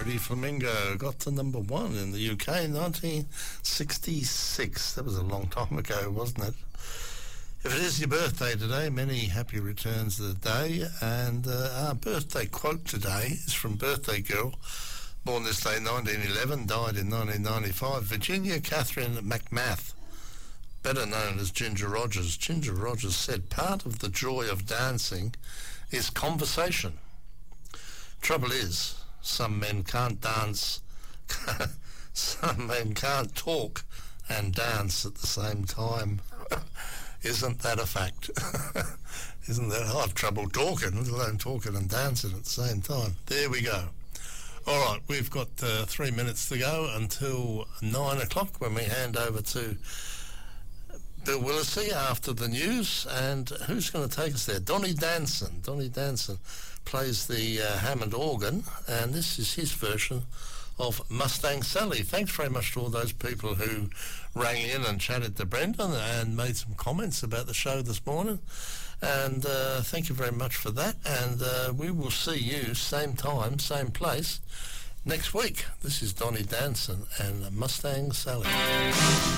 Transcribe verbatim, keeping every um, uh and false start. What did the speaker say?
Pretty Flamingo got to number one in the U K in nineteen sixty-six. That was a long time ago, wasn't it? If it is your birthday today, many happy returns of the day. And uh, our birthday quote today is from Birthday Girl, born this day nineteen eleven, died in nineteen ninety-five, Virginia Catherine McMath, better known as Ginger Rogers. Ginger Rogers said, "Part of the joy of dancing is conversation. Trouble is, some men can't dance, some men can't talk and dance at the same time." Isn't that a fact? Isn't that? I have trouble talking, let alone talking and dancing at the same time. There we go. All right, we've got uh, three minutes to go until nine o'clock when we hand over to Bill Willisey after the news. And who's going to take us there? Donnie Danson. Donnie Danson plays the uh, Hammond organ, and this is his version of Mustang Sally. Thanks very much to all those people who rang in and chatted to Brendan and made some comments about the show this morning. And uh, thank you very much for that. And uh, we will see you same time, same place next week. This is Donnie Danson and Mustang Sally.